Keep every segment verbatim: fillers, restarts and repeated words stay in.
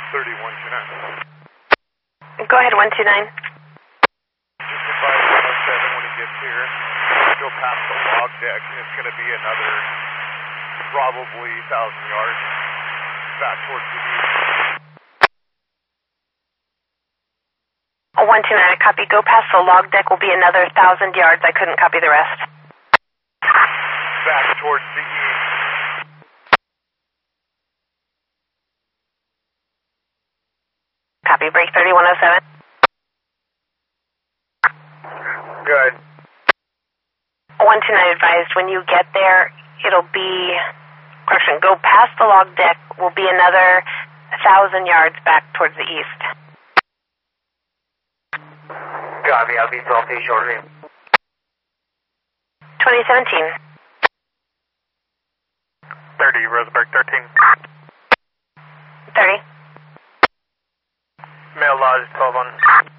thirty-one two nine. Go ahead, one two nine. Just advise one oh seven when he gets here. Go past the log deck, and it's going to be another probably one thousand yards back towards the east. one two nine, I copy. Go past the log deck will be another one thousand yards. I couldn't copy the rest. Back towards the east. Copy. Break thirty-one oh seven. Good. one two nine advised when you get there, it'll be, correction, go past the log deck will be another one thousand yards back towards the east. Copy, I'll be talking to you shortly. twenty seventeen. thirty, Roseburg thirteen. thirty. Mail Lodge twelve one.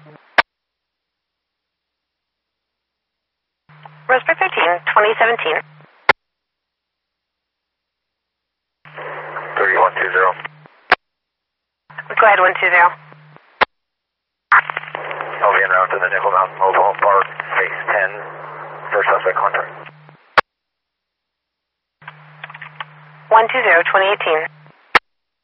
Roseburg thirteen, twenty seventeen. thirty-one two zero. Go ahead, one two zero. I'll be en route to the Nickel Mountain Mobile Home Park, phase ten, first suspect contact. one two zero, twenty eighteen.